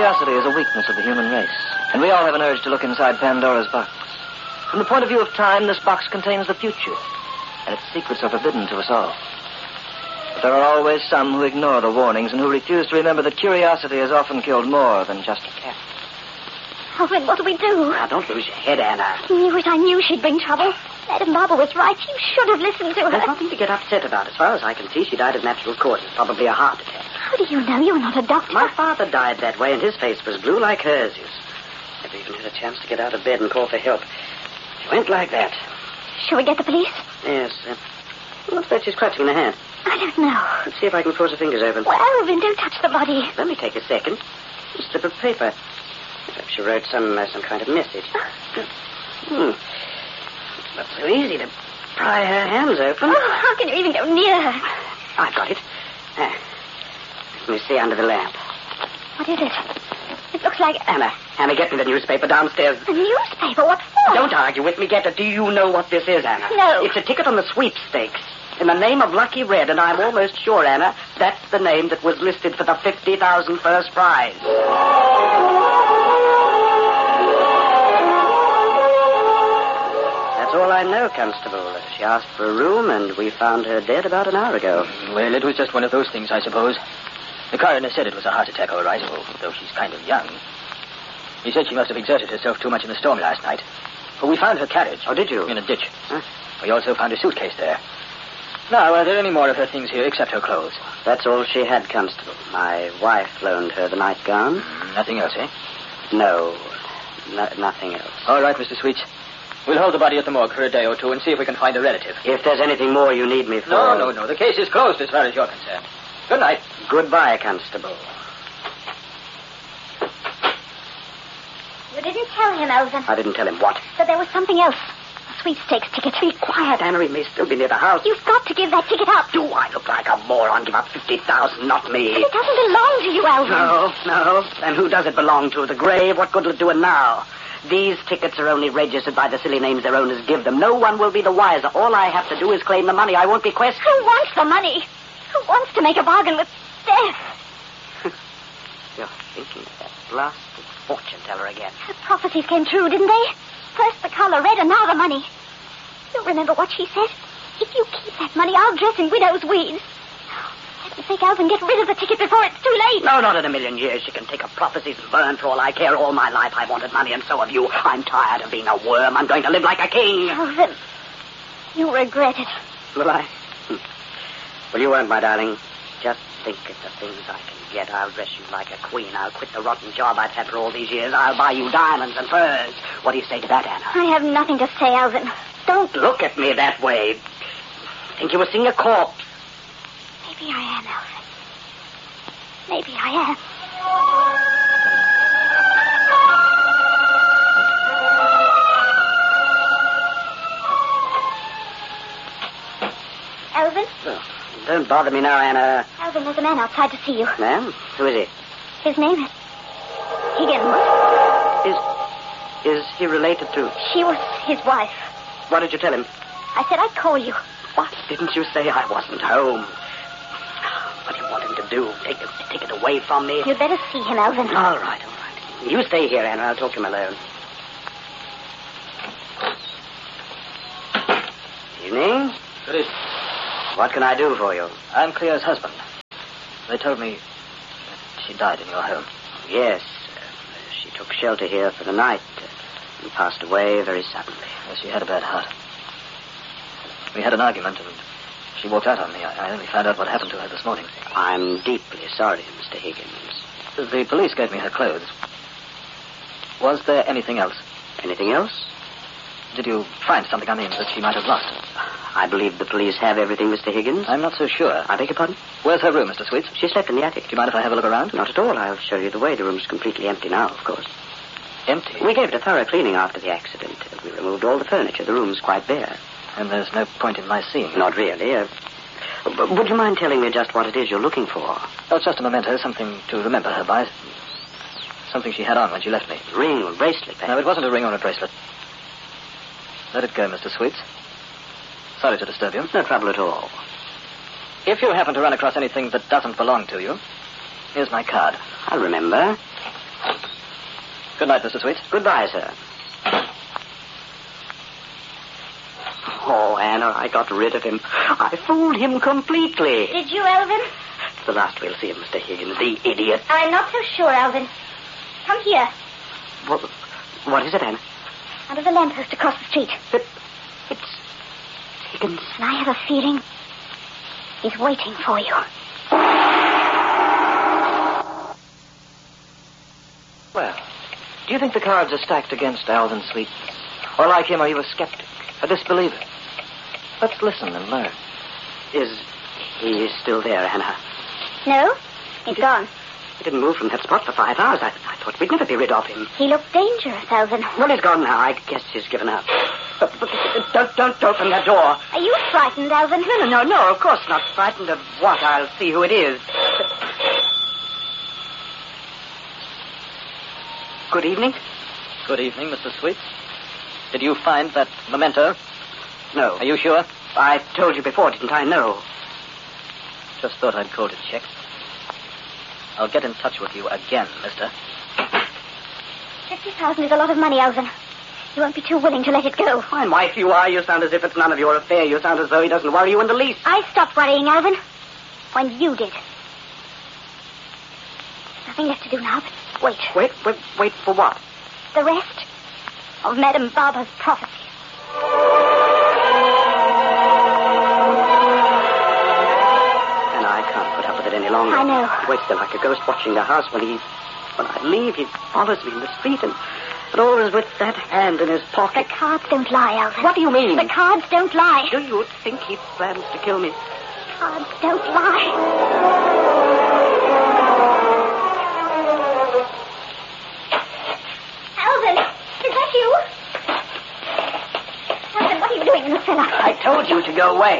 Curiosity is a weakness of the human race, and we all have an urge to look inside Pandora's box. From the point of view of time, this box contains the future, and its secrets are forbidden to us all. But there are always some who ignore the warnings and who refuse to remember that curiosity has often killed more than just a cat. Alvin, what'll we do? Now, don't lose your head, Anna. I knew she'd bring trouble. Madam Barber was right. You should have listened to her. There's nothing to get upset about. As far as I can see, she died of natural causes, probably a heart attack. How do you know? You're not a doctor. My father died that way, and his face was blue like hers. He never even had a chance to get out of bed and call for help. She went like that. Shall we get the police? Yes. What's that she's clutching in her hand? I don't know. Let's see if I can force her fingers open. Well, Alvin, don't touch the body. Let me take a second. A slip of paper. Perhaps she wrote some kind of message. Not so easy to pry her hands open. Oh, how can you even go near her? I've got it. Let me see under the lamp. What is it? It looks like... Anna, get me the newspaper downstairs. A newspaper? What for? Don't argue with me. Get it. Do you know what this is, Anna? No. It's a ticket on the sweepstakes. In the name of Lucky Red, and I'm almost sure, Anna, that's the name that was listed for the 50,000 first prize. That's all I know, Constable. She asked for a room, and we found her dead about an hour ago. Well, it was just one of those things, I suppose. The coroner said it was a heart attack, all right, though she's kind of young. He said she must have exerted herself too much in the storm last night. But we found her carriage. Oh, did you? In a ditch. Huh? We also found a suitcase there. Now, are there any more of her things here except her clothes? That's all she had, Constable. My wife loaned her the nightgown. Nothing else, eh? No, nothing else. All right, Mr. Sweets. We'll hold the body at the morgue for a day or two and see if we can find a relative. If there's anything more you need me for... No. The case is closed as far as you're concerned. Good night. Goodbye, Constable. You didn't tell him, Alvin. I didn't tell him what? That there was something else. A sweepstakes ticket. Be quiet, Anna. He may still be near the house. You've got to give that ticket up. Do I look like a moron? Give up 50,000, not me. But it doesn't belong to you, Alvin. No. And who does it belong to? The grave? What good will it do it now? These tickets are only registered by the silly names their owners give them. No one will be the wiser. All I have to do is claim the money. I won't be questioned. Who wants the money? Who wants to make a bargain with death? You're thinking of that blasted fortune teller again. The prophecies came true, didn't they? First the collar red and now the money. You'll remember what she said? If you keep that money, I'll dress in widow's weeds. For heaven's sake, Alvin, get rid of the ticket before it's too late. No, not in a million years. She can take her prophecies and burn for all I care. All my life I wanted money, and so have you. I'm tired of being a worm. I'm going to live like a king. Alvin, you'll regret it. Will I? Well, you won't, my darling. Just think of the things I can get. I'll dress you like a queen. I'll quit the rotten job I've had for all these years. I'll buy you diamonds and furs. What do you say to that, Anna? I have nothing to say, Alvin. Don't look at me that way. Think you were seeing a corpse. Maybe I am, Alvin. Maybe I am. Alvin? Oh, don't bother me now, Anna. Alvin, there's a man outside to see you. Ma'am? Who is he? His name is Higgins. Is he related to... She was his wife. What did you tell him? I said I'd call you. What? Didn't you say I wasn't home? What do you want him to do? Take it away from me? You'd better see him, Alvin. All right. You stay here, Anna. I'll talk to him alone. Evening. Good evening. What can I do for you? I'm Cleo's husband. They told me that she died in your home. Yes. She took shelter here for the night and passed away very suddenly. Yes, she had a bad heart. We had an argument, and she walked out on me. I only found out what happened to her this morning. I'm deeply sorry, Mr. Higgins. The police gave me her clothes. Was there anything else? Anything else? Did you find something, that she might have lost? I believe the police have everything, Mr. Higgins. I'm not so sure. I beg your pardon? Where's her room, Mr. Sweets? She slept in the attic. Do you mind if I have a look around? Not at all. I'll show you the way. The room's completely empty now, of course. Empty? We gave it a thorough cleaning after the accident. We removed all the furniture. The room's quite bare. And there's no point in my seeing. Not really. Would you mind telling me just what it is you're looking for? Oh, it's just a memento, something to remember her by. Something she had on when she left me. Ring or bracelet, perhaps? No, it wasn't a ring or a bracelet. Let it go, Mr. Sweets. Sorry to disturb you. No trouble at all. If you happen to run across anything that doesn't belong to you, here's my card. I'll remember. Good night, Mr. Sweets. Goodbye, sir. Oh, Anna, I got rid of him. I fooled him completely. Did you, Alvin? It's the last we'll see of Mr. Higgins, the idiot. I'm not so sure, Alvin. Come here. What is it, Anna? Under the lamppost across the street. It's Higgins. And I have a feeling he's waiting for you. Well, do you think the cards are stacked against Alvin Sweet? Or like him, are you a skeptic, a disbeliever? Let's listen and learn. Is he still there, Anna? No, he's gone. He didn't move from that spot for 5 hours. I thought we'd never be rid of him. He looked dangerous, Alvin. Well, he's gone now. I guess he's given up. But don't open that door. Are you frightened, Alvin? No, of course not. Frightened of what? I'll see who it is. Good evening. Good evening, Mr. Sweets. Did you find that memento? No. Are you sure? I told you before, didn't I? No. Just thought I'd call to check. I'll get in touch with you again, mister. 50,000 is a lot of money, Alvin. You won't be too willing to let it go. Fine wife you are. You sound as if it's none of your affair. You sound as though he doesn't worry you in the least. I stopped worrying, Alvin, when you did. There's nothing left to do now but wait. Wait for what? The rest of Madame Barber's prophecy. And I can't put up with it any longer. I know. He waits there like a ghost watching the house. When I leave, he follows me in the street and always with that hand in his pocket. The cards don't lie, Alvin. What do you mean? The cards don't lie. Do you think he plans to kill me? Cards don't lie. Alvin, is that you? Alvin, what are you doing in the cellar? I told you to go away.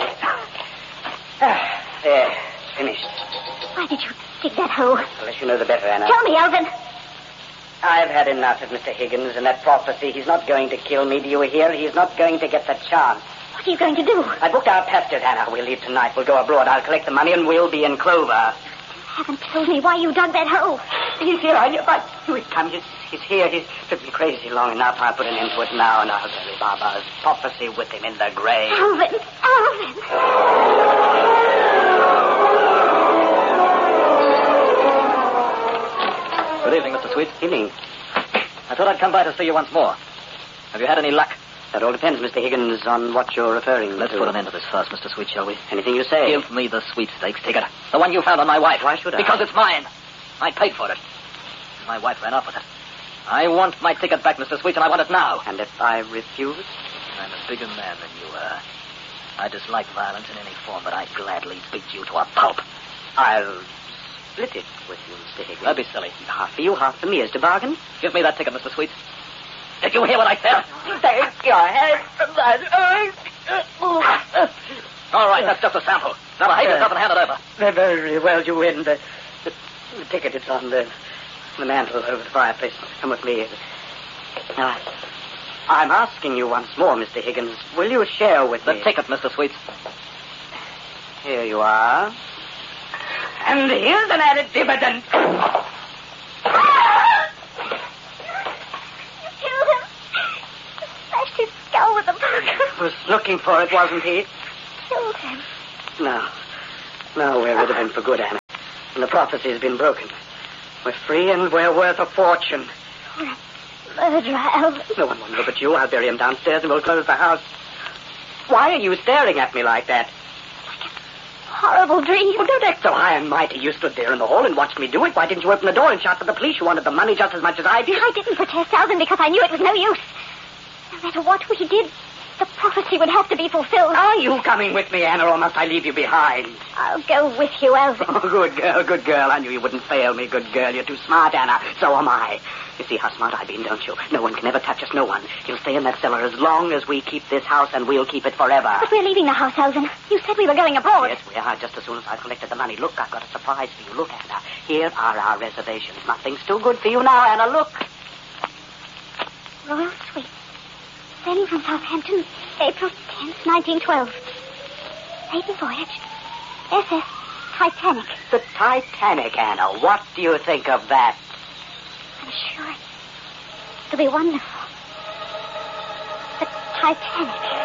There, finished. Why did you dig that hole? I'll let you know the better, Anna. Tell me, Alvin. I've had enough of Mr. Higgins and that prophecy. He's not going to kill me, do you hear? He's not going to get the chance. What are you going to do? I booked our passage, Anna. We'll leave tonight. We'll go abroad. I'll collect the money and we'll be in Clover. You haven't told me why you dug that hole. He's here. I knew. But he's come. He's here. He's driven me crazy long enough. I'll put an end to it now, and I'll bury Baba's prophecy with him in the grave. Alvin! Alvin! Good evening, Mr. Sweet. Evening. I thought I'd come by to see you once more. Have you had any luck? That all depends, Mr. Higgins, on what you're referring to. Let's put an end to this first, Mr. Sweet, shall we? Anything you say. Give me the sweepstakes ticket. The one you found on my wife. Why should I? Because it's mine. I paid for it. My wife ran off with it. I want my ticket back, Mr. Sweet, and I want it now. And if I refuse? I'm a bigger man than you are. I dislike violence in any form, but I'd gladly beat you to a pulp. I'll split it with you, Mr. Higgins. That'd be silly. Half for you, half for me. Is to bargain? Give me that ticket, Mr. Sweet. Did you hear what I said? Take your hand from that. All right, that's just a sample. Now behave yourself and hand it over. Very well, you win. The ticket is on the mantel over the fireplace. Come with me. Now, I'm asking you once more, Mr. Higgins. Will you share with me? The ticket, Mr. Sweets. Here you are. And here's an added dividend. Smashed his skull with a poker. Was looking for it, wasn't he? Killed him. No. No, we're rid of him for good, Anna. And the prophecy has been broken. We're free and we're worth a fortune. You're a murderer, Alvin. No one will know but you. I'll bury him downstairs and we'll close the house. Why are you staring at me like that? Horrible dream. Well, don't act so high and mighty. You stood there in the hall and watched me do it. Why didn't you open the door and shout for the police? You wanted the money just as much as I did. I didn't protest, Alvin, because I knew it was no use. No matter what we did, the prophecy would have to be fulfilled. Are you coming with me, Anna, or must I leave you behind? I'll go with you, Alvin. Oh, good girl, good girl. I knew you wouldn't fail me, good girl. You're too smart, Anna. So am I. You see how smart I've been, don't you? No one can ever touch us, no one. You'll stay in that cellar as long as we keep this house, and we'll keep it forever. But we're leaving the house, Alvin. You said we were going abroad. Yes, we are, just as soon as I've collected the money. Look, I've got a surprise for you. Look, Anna. Here are our reservations. Nothing's too good for you now, Anna. Look. Royal Suite. Sailing from Southampton, April 10th, 1912. Maiden voyage. SS Titanic. The Titanic, Anna. What do you think of that? I'm sure shall be wonderful. The Titanic.